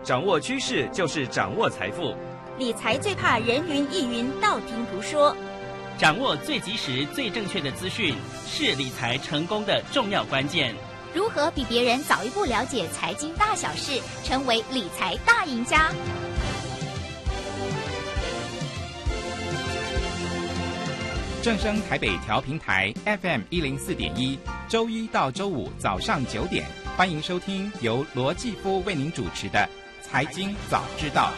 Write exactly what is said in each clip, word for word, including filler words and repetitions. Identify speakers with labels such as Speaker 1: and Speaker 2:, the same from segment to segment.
Speaker 1: 掌握趋势就是掌握财富。
Speaker 2: 理财最怕人云亦云，道听途说。
Speaker 3: 掌握最及时、最正确的资讯，是理财成功的重要关键。
Speaker 2: 如何比别人早一步了解财经大小事，成为理财大赢家？
Speaker 4: 正声台北调频台 F M 一零四点一，周一到周五早上九点，欢迎收听由罗继夫为您主持的《财经早知道》。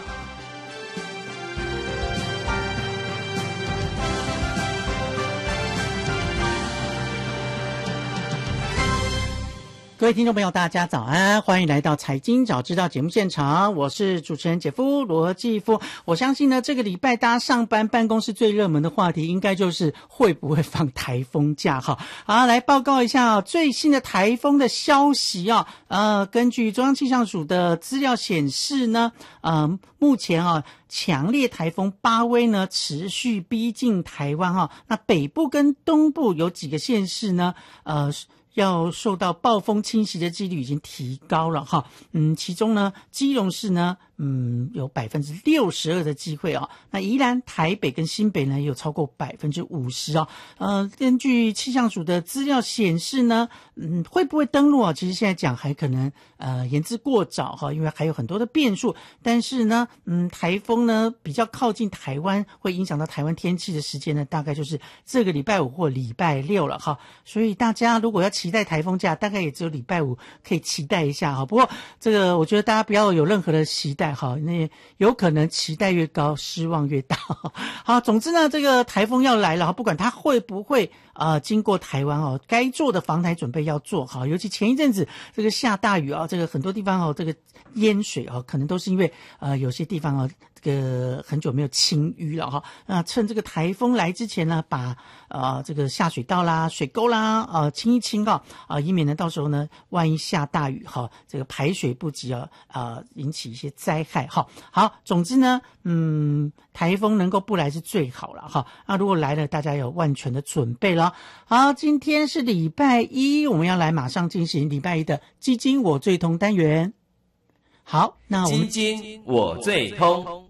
Speaker 5: 各位听众朋友大家早安，欢迎来到财经早知道节目现场，我是主持人姐夫罗继夫。我相信呢，这个礼拜大家上班办公室最热门的话题应该就是会不会放台风假哈。好，来报告一下、哦、最新的台风的消息啊、哦。呃，根据中央气象署的资料显示呢，呃，目前啊、哦，强烈台风巴威呢持续逼近台湾哈、哦。那北部跟东部有几个县市呢，呃。要受到暴风侵袭的几率已经提高了哈，嗯，其中呢，基隆市呢，嗯，有百分之六十二的机会哦。那宜兰、台北跟新北呢，也有超过百分之五十哦。呃，根据气象署的资料显示呢，嗯，会不会登陆啊？其实现在讲还可能呃言之过早哈，因为还有很多的变数。但是呢，嗯，台风呢比较靠近台湾，会影响到台湾天气的时间呢，大概就是这个礼拜五或礼拜六了哈。所以大家如果要期待台风假，大概也只有礼拜五可以期待一下哈。不过这个我觉得大家不要有任何的期待哈，那有可能期待越高，失望越大。好，总之呢，这个台风要来了，不管它会不会呃经过台湾哦，该做的防台准备要做好。尤其前一阵子这个下大雨啊，这个很多地方哦，这个淹水哦，可能都是因为呃有些地方哦，这个很久没有清淤了哈。那趁这个台风来之前呢，把呃这个下水道啦、水沟啦呃清一清啊，啊、呃，以免呢到时候呢万一下大雨哈，这个排水不及啊，呃引起一些灾害哈。好，总之呢，嗯，台风能够不来是最好了哈。那如果来了，大家有万全的准备了。好，今天是礼拜一，我们要来马上进行礼拜一的基金我最通单元。好，那我们
Speaker 1: 基金我最通。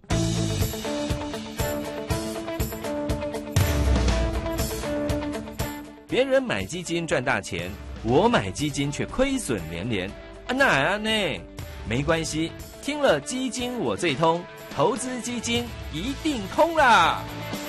Speaker 1: 别人买基金赚大钱，我买基金却亏损连连，啊那啊呢？没关系，听了基金我最通，投资基金一定通啦！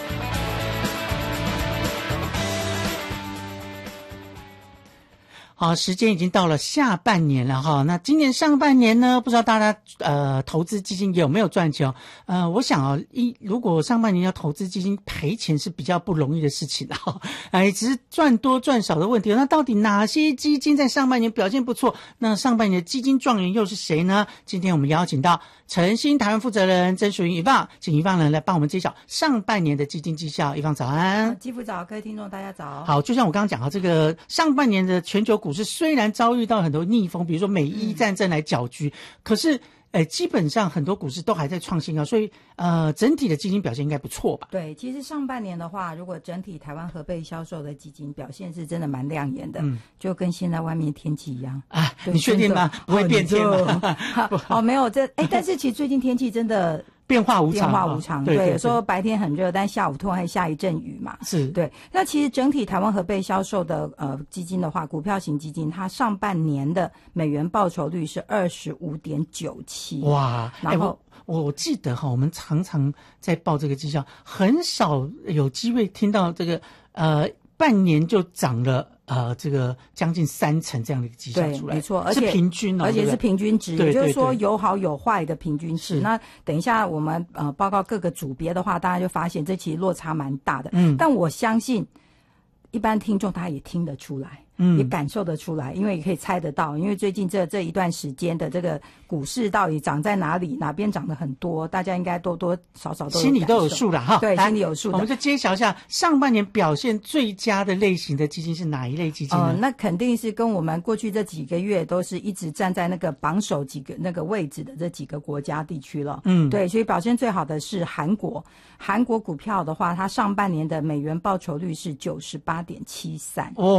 Speaker 5: 好，时间已经到了下半年了哈。那今年上半年呢，不知道大家呃投资基金有没有赚钱？呃，我想啊，一如果上半年要投资基金赔钱是比较不容易的事情哈。哎，只是赚多赚少的问题。那到底哪些基金在上半年表现不错？那上半年的基金状元又是谁呢？今天我们邀请到晨星台湾负责人曾淑云一放，请一放人来帮我们揭晓上半年的基金绩效。一放早安，
Speaker 6: 基夫早，各位听众大家早。
Speaker 5: 好，就像我刚刚讲啊，这个上半年的全球股市虽然遭遇到很多逆风，比如说美伊战争来搅局，嗯、可是诶，基本上很多股市都还在创新高，所以呃，整体的基金表现应该不错吧？
Speaker 6: 对，其实上半年的话，如果整体台湾合备销售的基金表现是真的蛮亮眼的，嗯，就跟现在外面天气一样
Speaker 5: 啊。你确定吗？不会变天吗？
Speaker 6: 哦，没有这哎，但是其实最近天气真的。
Speaker 5: 变化无常，
Speaker 6: 变化无常，对，对有时候白天很热，但下午突然会下一阵雨嘛，
Speaker 5: 是对。
Speaker 6: 那其实整体台湾合备销售的呃基金的话，股票型基金，它上半年的美元报酬率是二十五点九七，
Speaker 5: 哇！
Speaker 6: 然后、
Speaker 5: 欸、我我记得哈，我们常常在报这个绩效，很少有机会听到这个呃半年就涨了。呃，这个将近三成这样的一个绩效出来，
Speaker 6: 没错，而且
Speaker 5: 是平均哦，
Speaker 6: 而且是平均值，
Speaker 5: 对对对，
Speaker 6: 也就是说有好有坏的平均值。那等一下我们呃报告各个组别的话，大家就发现这其实落差蛮大的。嗯，但我相信一般听众他也听得出来。嗯，也感受得出来，因为也可以猜得到，因为最近这这一段时间的这个股市到底涨在哪里，哪边涨得很多，大家应该多多少少都有
Speaker 5: 心里都有数了哈。
Speaker 6: 对，心里有数的。
Speaker 5: 我们就揭晓一下上半年表现最佳的类型的基金是哪一类基金呢？
Speaker 6: 呃，那肯定是跟我们过去这几个月都是一直站在那个榜首几个那个位置的这几个国家地区了。嗯，对，所以表现最好的是韩国。韩国股票的话，它上半年的美元报酬率是九十八点七三。
Speaker 5: 哇，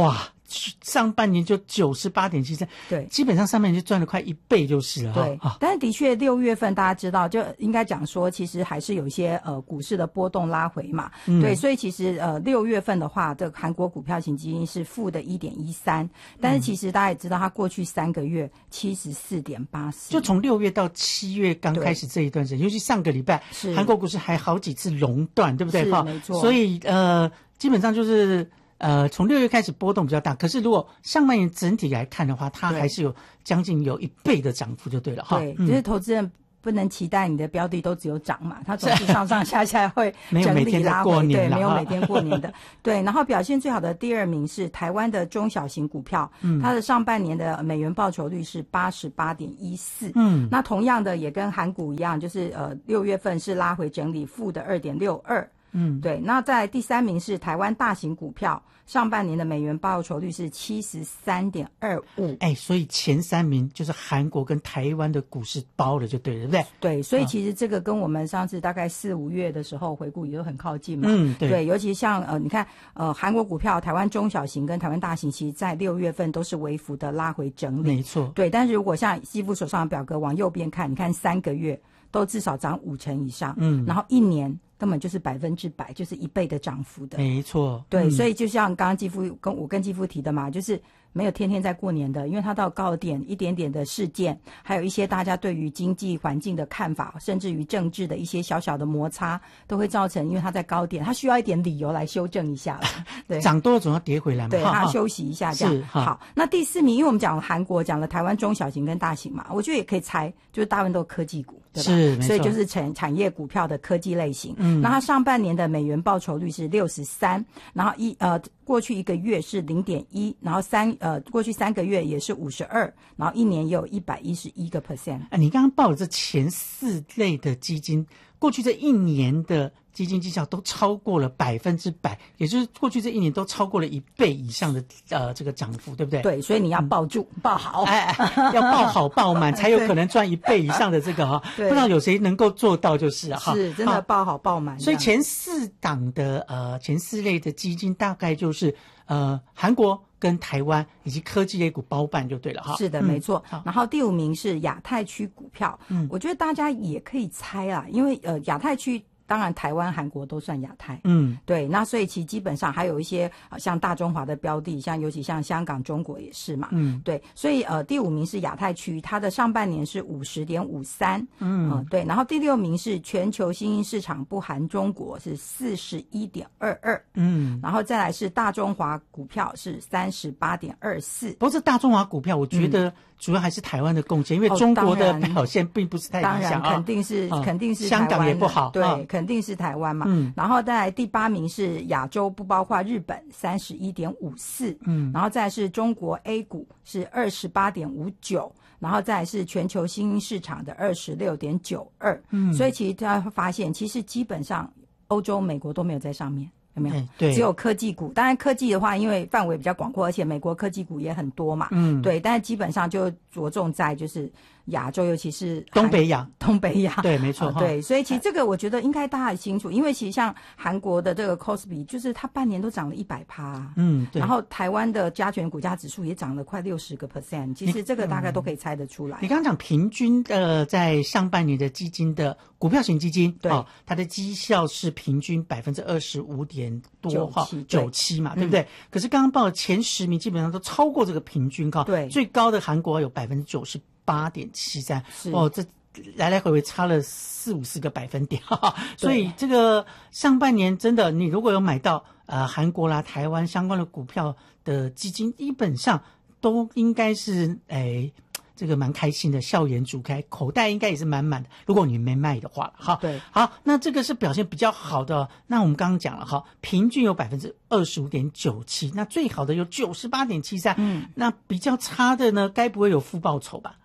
Speaker 5: 上半年就九十八点七三，
Speaker 6: 对，
Speaker 5: 基本上上半年就赚了快一倍就是了。
Speaker 6: 对，
Speaker 5: 哦、
Speaker 6: 但是的确六月份大家知道，就应该讲说，其实还是有一些呃股市的波动拉回嘛。嗯、对，所以其实呃六月份的话，这个韩国股票型基金是负的一点一三，但是其实大家也知道，它过去三个月七十四点八四，
Speaker 5: 就从六月到七月刚开始这一段时间，尤其上个礼拜，韩国股市还好几次熔断，对不对？
Speaker 6: 是没错。
Speaker 5: 所以呃，基本上就是。呃，从六月开始波动比较大，可是如果上半年整体来看的话，它还是有将近有一倍的涨幅就对了哈。
Speaker 6: 对，就是投资人不能期待你的标的都只有涨嘛，它总是上上下下会整理拉回，对，没有每天过年的。对，然后表现最好的第二名是台湾的中小型股票，嗯，它的上半年的美元报酬率是八十八点一四，嗯，那同样的也跟韩股一样，就是呃六月份是拉回整理负的二点六二。嗯，对。那在第三名是台湾大型股票，上半年的美元报酬率是七十三点二五。
Speaker 5: 哎，所以前三名就是韩国跟台湾的股市包了，就对了，对不对？
Speaker 6: 对，所以其实这个跟我们上次大概四五月的时候回顾也都很靠近嘛。
Speaker 5: 嗯，对。
Speaker 6: 对，尤其像呃，你看呃，韩国股票、台湾中小型跟台湾大型，其实在六月份都是微幅的拉回整理。
Speaker 5: 没错。
Speaker 6: 对，但是如果像西夫手上的表格往右边看，你看三个月都至少涨五成以上，嗯，然后一年。根本就是百分之百，就是一倍的涨幅的，
Speaker 5: 没错。
Speaker 6: 对，
Speaker 5: 嗯、
Speaker 6: 所以就像刚刚继父跟我跟继父提的嘛，就是没有天天在过年的，因为它到高点一点点的事件，还有一些大家对于经济环境的看法，甚至于政治的一些小小的摩擦，都会造成，因为它在高点，它需要一点理由来修正一下了。对，
Speaker 5: 涨多了总要跌回来嘛，
Speaker 6: 对，它休息一下这样。
Speaker 5: 是
Speaker 6: 好，那第四名，因为我们讲了韩国，讲了台湾中小型跟大型嘛，我觉得也可以猜，就是大部分都是科技股。对吧？
Speaker 5: 是，
Speaker 6: 所以就是产产业股票的科技类型。嗯，那它上半年的美元报酬率是六十三，然后一呃过去一个月是零点一，然后三呃过去三个月也是五十二，然后一年也有一百一十一个 percent。
Speaker 5: 啊，你刚刚报的这前四类的基金，过去这一年的基金绩效都超过了百分之百，也就是过去这一年都超过了一倍以上的呃这个涨幅，对不对？
Speaker 6: 对，所以你要抱住、嗯、抱好，
Speaker 5: 哎，要抱好抱满，才有可能赚一倍以上的这个哈。不知道有谁能够做到就是哈。
Speaker 6: 是，真的抱好抱满。
Speaker 5: 所以前四档的呃前四类的基金大概就是呃韩国跟台湾以及科技类股包办就对了哈。
Speaker 6: 是的，没错。嗯、然后第五名是亚太区股票，嗯，我觉得大家也可以猜啦，因为呃亚太区。当然，台湾、韩国都算亚太，嗯，对。那所以其基本上还有一些呃像大中华的标的，像尤其像香港、中国也是嘛，嗯，对。所以呃，第五名是亚太区，它的上半年是五十点五三，嗯、呃，对。然后第六名是全球新兴市场不含中国是四十一点二二，嗯，然后再来是大中华股票是三十八点二四。
Speaker 5: 不过这大中华股票，我觉得、嗯。主要还是台湾的贡献，因为中国的表现并不是太理想、
Speaker 6: 哦、当然肯定是、
Speaker 5: 啊、
Speaker 6: 肯定是台湾
Speaker 5: 香港也不好，
Speaker 6: 对、
Speaker 5: 啊，
Speaker 6: 肯定是台湾嘛。嗯，然后再来第八名是亚洲，不包括日本，三十一点五四。嗯，然后再来是中国 A 股是二十八点五九，然后再来是全球新兴市场的二十六点九二。嗯，所以其实大家会发现，其实基本上欧洲、美国都没有在上面。有没有？
Speaker 5: 对，
Speaker 6: 只有科技股。当然，科技的话，因为范围比较广阔，而且美国科技股也很多嘛。嗯，对。但是基本上就着重在就是亚洲，尤其是
Speaker 5: 东北亚。
Speaker 6: 东北亚，
Speaker 5: 对，没错、呃。
Speaker 6: 对，所以其实这个我觉得应该大家很清楚，因为其实像韩国的这个 Kospi， 就是它半年都涨了一百趴。嗯，对。然后台湾的加权股价指数也涨了快六十个 percent， 其实这个大概都可以猜得出来。
Speaker 5: 你刚刚讲平均呃，在上半年的基金的股票型基金，
Speaker 6: 对、哦，
Speaker 5: 它的绩效是平均百分之二十五点多哈，九七嘛，对不对？嗯、可是刚刚报的前十名基本上都超过这个平均哈，
Speaker 6: 对，
Speaker 5: 最高的韩国有百分之九十八点七三，哦，这来来回回差了四五十个百分点，哈哈，所以这个上半年真的，你如果有买到呃韩国啦、台湾相关的股票的基金，基本上都应该是诶。这个蛮开心的，笑颜逐开，口袋应该也是满满的。如果你没卖的话，哈，
Speaker 6: 对，
Speaker 5: 好，那这个是表现比较好的。那我们刚刚讲了哈，平均有百分之二十五点九七，那最好的有九十八点七三，嗯，那比较差的呢，该不会有负报酬吧？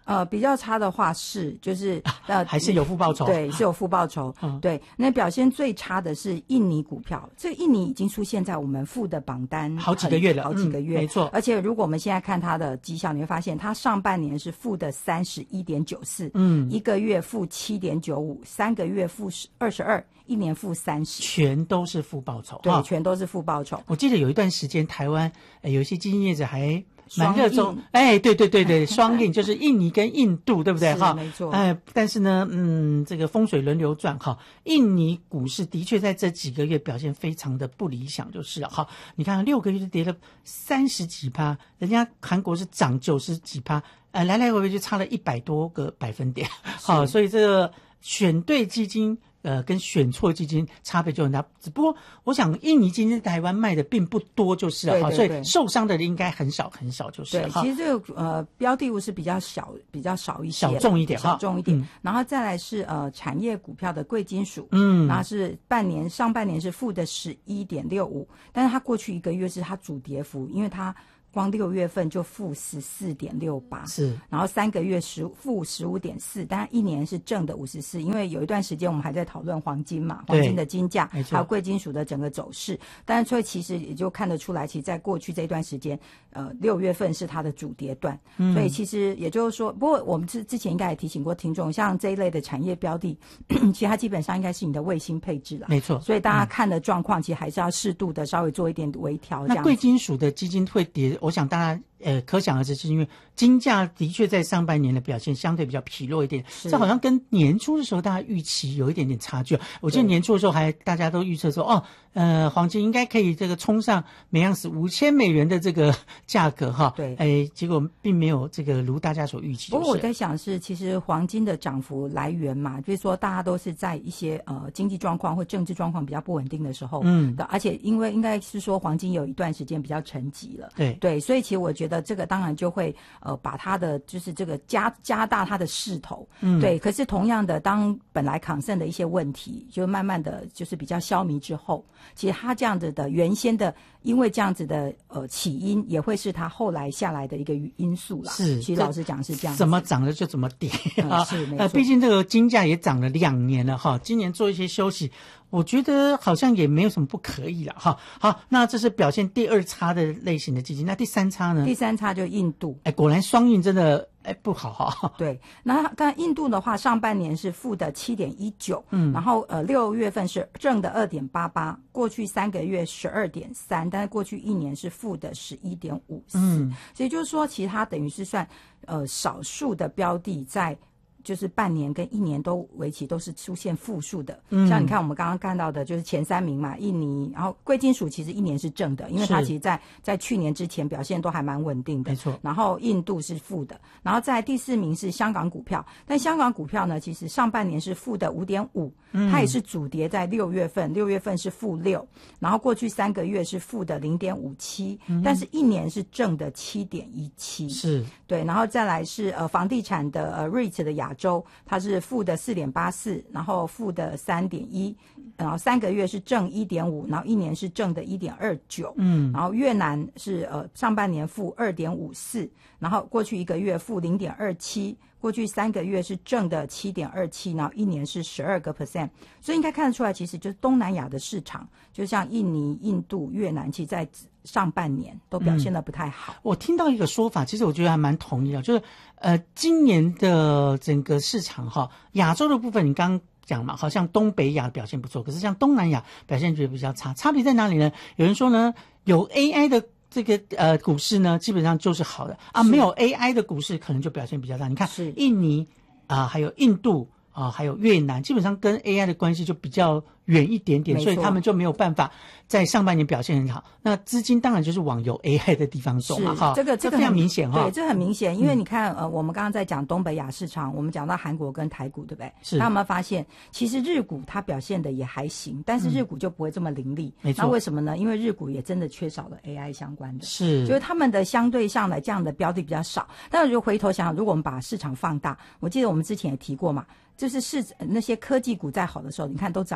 Speaker 6: 呃，比较差的话是就是呃
Speaker 5: 还是有负报酬，
Speaker 6: 对，是有负报酬。嗯、对，那表现最差的是印尼股票，这印尼已经出现在我们负的榜单
Speaker 5: 好几个月了，
Speaker 6: 好几个月、
Speaker 5: 嗯，没错。
Speaker 6: 而且如果我们现在看它的绩效，你会发现它上半年是负的三十一点九四，嗯，一个月负七点九五，三个月负二十二，一年负三十，
Speaker 5: 全都是负报酬，
Speaker 6: 对，全都是负报酬。
Speaker 5: 我记得有一段时间，台湾、呃、有一些基金业者还蛮热衷，哎，对对对对，双印就是印尼跟印度，对不对哈？
Speaker 6: 没错。
Speaker 5: 哎，但是呢，嗯，这个风水轮流转哈，印尼股市的确在这几个月表现非常的不理想，就是了哈。你看六个月就跌了三十几趴，人家韩国是涨九十几趴，呃，来来回回就差了一百多个百分点，好，所以这个选对基金。呃，跟选错基金差别就很大。只不过，我想印尼基金在台湾卖的并不多，就是了哈，所以受伤的人应该很少很少，就是
Speaker 6: 对。其实这个呃标的物是比较小，比较少一些，
Speaker 5: 小众一点，
Speaker 6: 小众一点。嗯、然后再来是呃产业股票的贵金属，嗯，然后是半年上半年是负的十一点六五，但是它过去一个月是它主跌幅，因为它。光六月份就负十四点六八，
Speaker 5: 是，
Speaker 6: 然后三个月十负十五点四，当然一年是正的五十四，因为有一段时间我们还在讨论黄金嘛，黄金的金价，还有贵金属的整个走势，但是所以其实也就看得出来，其实在过去这一段时间，呃，六月份是它的主跌段，嗯、所以其实也就是说，不过我们之之前应该也提醒过听众，像这一类的产业标的，其实它基本上应该是你的卫星配置了，
Speaker 5: 没错，
Speaker 6: 所以大家看的状况，其实还是要适度的稍微做一点微调。
Speaker 5: 那贵金属的基金会跌。我想大家呃可想而知，是因为金价的确在上半年的表现相对比较疲弱一点，这好像跟年初的时候大家预期有一点点差距。我记得年初的时候还大家都预测说，哦，呃，黄金应该可以这个冲上每盎司五千美元的这个价格哈。
Speaker 6: 对，
Speaker 5: 哎，结果并没有这个如大家所预期、就是。
Speaker 6: 不过我在想是，其实黄金的涨幅来源嘛，就是说大家都是在一些呃经济状况或政治状况比较不稳定的时候，嗯，而且因为应该是说黄金有一段时间比较沉寂了，
Speaker 5: 对
Speaker 6: 对，所以其实我觉得这个当然就会呃把它的就是这个加加大它的势头，嗯，对。可是同样的，当本来抗胜的一些问题就慢慢的就是比较消弭之后，其实它这样子的原先的因为这样子的呃起因，也会是它后来下来的一个因素啦。
Speaker 5: 是，
Speaker 6: 其实老实讲是这样子，
Speaker 5: 怎么涨了就怎么跌啊、
Speaker 6: 嗯。是没错。
Speaker 5: 呃，毕竟这个金价也涨了两年了哈，今年做一些休息。我觉得好像也没有什么不可以了哈。好，那这是表现第二差的类型的基金，那第三差呢？
Speaker 6: 第三差就印度。
Speaker 5: 哎，果然双印真的哎不好哈。
Speaker 6: 对，那但印度的话，上半年是负的七点一九，嗯，然后呃六月份是正的二点八八，过去三个月十二点三，但是过去一年是负的十一点五四，嗯，所以就是说，其实它等于是算呃少数的标的在。就是半年跟一年都为期都是出现负数的、嗯，像你看我们刚刚看到的，就是前三名嘛，印尼，然后贵金属其实一年是正的，因为它其实在在去年之前表现都还蛮稳定的，
Speaker 5: 没错。
Speaker 6: 然后印度是负的，然后在第四名是香港股票，但香港股票呢，其实上半年是负的五点五，它也是主跌在六月份，六月份是负六，然后过去三个月是负的零点五七，但是一年是正的七点一七，
Speaker 5: 是
Speaker 6: 对，然后再来是呃房地产的呃 R E I T 的亚洲，它是负的四点八四，然后负的三点一，然后三个月是正一点五，然后一年是正的一点二九，嗯，然后越南是呃上半年负二点五四，然后过去一个月负零点二七。过去三个月是正的七点二七，然后一年是十二个 percent， 所以应该看得出来，其实就是东南亚的市场，就像印尼、印度、越南，其实在上半年都表现得不太好。
Speaker 5: 嗯、我听到一个说法，其实我觉得还蛮同意的，就是呃，今年的整个市场哈，亚洲的部分你刚刚讲嘛，好像东北亚表现不错，可是像东南亚表现觉得比较差，差别在哪里呢？有人说呢，有 A I 的。这个呃股市呢，基本上就是好的啊，没有 A I 的股市可能就表现比较差。你看，印尼啊、呃，还有印度啊、呃，还有越南，基本上跟 A I 的关系就比较远一点点，所以他们就没有办法在上半年表现很好。那资金当然就是往有 A I 的地方走嘛，哈，
Speaker 6: 这个这个
Speaker 5: 非常明显哈。
Speaker 6: 对，这很明显，因为你看、嗯、呃，我们刚刚在讲东北亚市场，我们讲到韩国跟台股，对不对？
Speaker 5: 是。
Speaker 6: 那有没有发现，其实日股它表现的也还行，但是日股就不会这么凌厉。
Speaker 5: 没错。
Speaker 6: 那为什么呢？因为日股也真的缺少了 A I 相关的，
Speaker 5: 是，
Speaker 6: 就是他们的相对上来这样的标的比较少。但是如果回头想想，如果我们把市场放大，我记得我们之前也提过嘛。就是市那些科技股在好的时候，你看都涨美国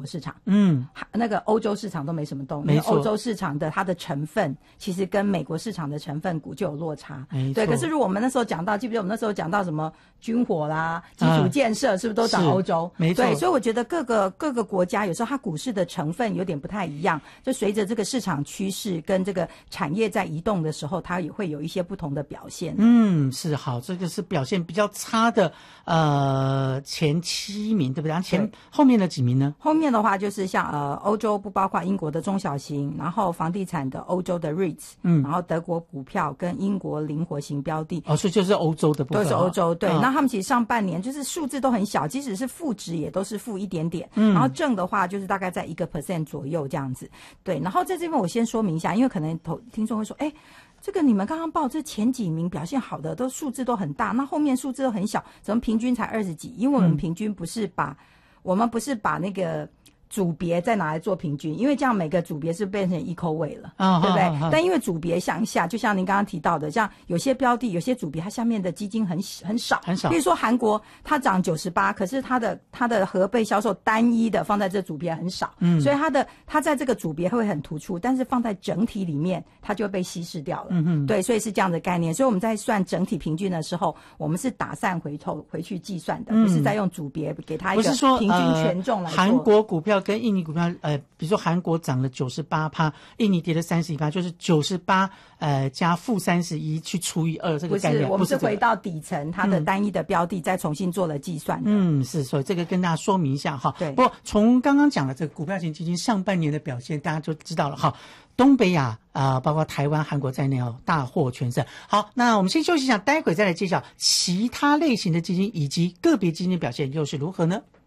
Speaker 6: 国市场，
Speaker 5: 嗯，
Speaker 6: 那个欧洲市场都没什么动，
Speaker 5: 没错，
Speaker 6: 因为欧洲市场的它的成分其实跟美国市场的成分股就有落差，对。可是如果我们那时候讲到，记不记得我们那时候讲到什么军火啦、基础建设，嗯、是不是都涨欧洲？
Speaker 5: 没错，
Speaker 6: 对，所以我觉得各个各个国家有时候它股市的成分有点不太一样，就随着这个市场趋势跟这个产业在移动的时候，它也会有一些不同的表现。
Speaker 5: 嗯，是好，这个是表现比较差的呃前七名，对不对？然后前后面的几名呢？
Speaker 6: 后面的话就是像呃欧洲不包括英国的中小型，然后房地产的欧洲的 REITs， 嗯，然后德国股票跟英国灵活型标的，
Speaker 5: 哦，所以就是欧洲的部分，
Speaker 6: 都是欧洲，对。
Speaker 5: 哦、
Speaker 6: 那他们其实上半年就是数字都很小，即使是负值也都是负一点点，嗯，然后正的话就是大概在一个 percent 左右这样子，对。然后在这边我先说明一下，因为可能头听众会说，哎。这个你们刚刚报这前几名表现好的都数字都很大，那后面数字都很小，怎么平均才二十几？因为我们平均不是把、嗯、我们不是把那个组别再拿来做平均，因为这样每个组别是变成 equal weight 了，哦、对不对？哦哦、但因为组别向下，就像您刚刚提到的，像有些标的、有些组别，它下面的基金很很少，
Speaker 5: 很少。
Speaker 6: 比如说韩国，它涨九十八，可是它的它的合备销售单一的放在这组别很少，嗯，所以它的它在这个组别会很突出，但是放在整体里面，它就被稀释掉了，嗯嗯，对，所以是这样的概念。所以我们在算整体平均的时候，我们是打散回头回去计算的，嗯、不是在用组别给它一个平均权重来做。
Speaker 5: 韩国股票跟印尼股票。呃，比如说韩国涨了九十八趴，印尼跌了三十一趴，就是九十八呃加负三十一去除以二这个概念。
Speaker 6: 不是，我们是回到底层它的单一的标的，嗯、再重新做了计算的。
Speaker 5: 嗯，是，所以这个跟大家说明一下哈。
Speaker 6: 对。
Speaker 5: 不过从刚刚讲的这个股票型基金上半年的表现，大家就知道了哈。东北亚啊、呃，包括台湾、韩国在内哦，大获全胜。好，那我们先休息一下，待会再来揭晓其他类型的基金以及个别基金的表现又是如何呢？